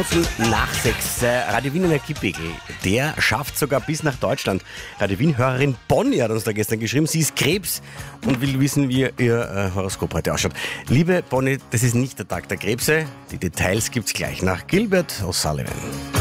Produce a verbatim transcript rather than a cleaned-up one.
Minuten nach sechs. Radio Wien Energiepegel, der schafft sogar bis nach Deutschland. Radio Wien-Hörerin Bonnie hat uns da gestern geschrieben, sie ist Krebs und will wissen, wie ihr äh, Horoskop heute ausschaut. Liebe Bonnie, das ist nicht der Tag der Krebse. Die Details gibt's gleich nach Gilbert O'Sullivan.